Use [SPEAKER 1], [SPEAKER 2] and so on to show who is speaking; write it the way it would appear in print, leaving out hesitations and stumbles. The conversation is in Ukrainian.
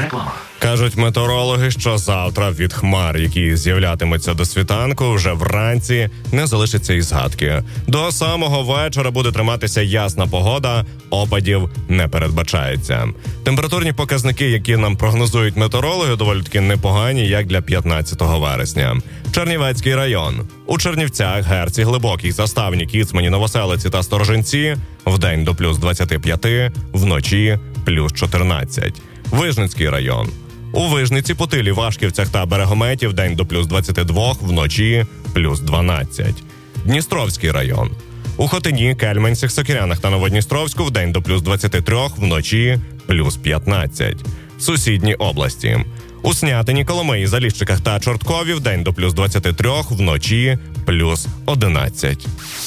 [SPEAKER 1] Реклама.
[SPEAKER 2] Кажуть метеорологи, що завтра від хмар, які з'являтимуться до світанку, вже вранці не залишиться і згадки. До самого вечора буде триматися ясна погода, опадів не передбачається. Температурні показники, які нам прогнозують метеорологи, доволі таки непогані, як для 15 вересня. Чернівецький район. У Чернівцях, Герці, Глибокій, Заставні, Кіцмані, Новоселиці та Сторожинці вдень до плюс 25, вночі плюс 14. Вижницький район. У Вижниці, Путилі, Вашківцях та Берегометі вдень до плюс 22, вночі плюс 12. Дністровський район. У Хотині, Кельменцях, Сокирянах та Новодністровську вдень до плюс 23, вночі плюс 15. Сусідні області. У Снятині, Коломиї, Заліщиках та Чорткові вдень до плюс 23, вночі плюс 11.